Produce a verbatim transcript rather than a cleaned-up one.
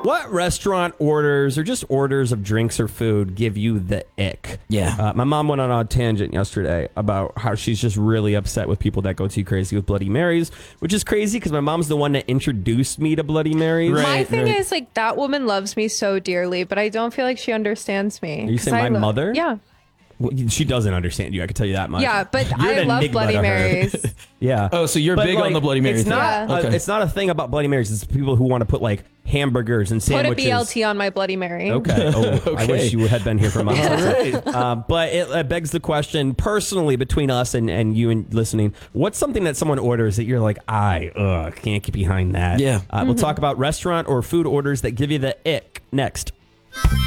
What restaurant orders or just orders of drinks or food give you the ick? Yeah. Uh, my mom went on a tangent yesterday about how she's just really upset with people that go too crazy with Bloody Marys, which is crazy because my mom's the one that introduced me to Bloody Marys. My Right, thing right. is, like, that woman loves me so dearly, but I don't feel like she understands me. Are you 'Cause saying I my lo- mother? Yeah. Well, she doesn't understand you. I can tell you that much. Yeah, but You're I an love enigma Bloody to her. Marys. Yeah. Oh, so you're But, big on like, the Bloody Mary it's thing. not, Yeah. uh, Okay. it's not a thing about Bloody Marys. It's people who want to put like hamburgers and Put a sandwiches. B L T on my Bloody Mary. Okay. Oh, I Okay. wish you had been here for months. All right. Uh, but it, it begs the question, personally, between us and, and you and listening, what's something that someone orders that you're like, I ugh, can't get behind that? Yeah. Uh, We'll talk about restaurant or food orders that give you the ick next.